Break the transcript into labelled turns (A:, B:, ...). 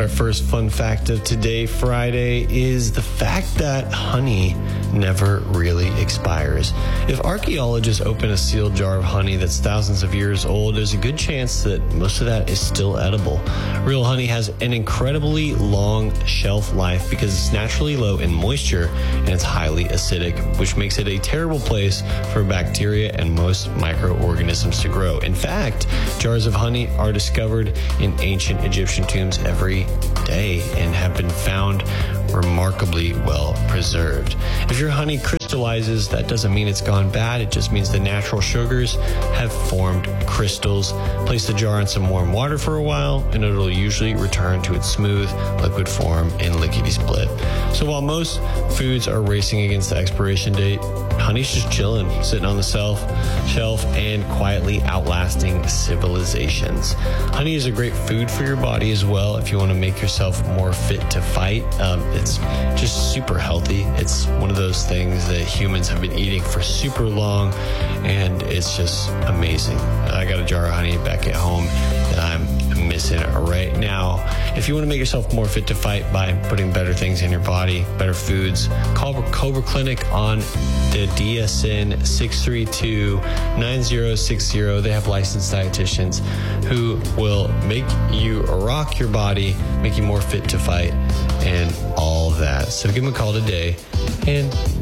A: Our first fun fact of today, Friday, is the fact that honey never really expires. If archaeologists open a sealed jar of honey that's thousands of years old, there's a good chance that most of that is still edible. Real honey has an incredibly long shelf life because it's naturally low in moisture and it's highly acidic, which makes it a terrible place for bacteria and most microorganisms to grow. In fact, jars of honey are discovered in ancient Egyptian tombs every day and have been found remarkably well preserved. If your honey crystallizes, that doesn't mean it's gone bad. It just means the natural sugars have formed crystals. Place the jar in some warm water for a while, and it'll usually return to its smooth liquid form in lickety-split. So while most foods are racing against the expiration date, honey's just chilling, sitting on the shelf and quietly outlasting civilizations. Honey is a great food for your body as well if you want to make yourself more fit to fight. It's just super healthy. It's one of those things that humans have been eating for super long, and it's just amazing. I got a jar of honey back at home that I'm missing right now. If you want to make yourself more fit to fight by putting better things in your body, better foods, call Cobra Clinic on the DSN 632-9060. They have licensed dietitians who will make you rock your body, make you more fit to fight, and all that. So give them a call today and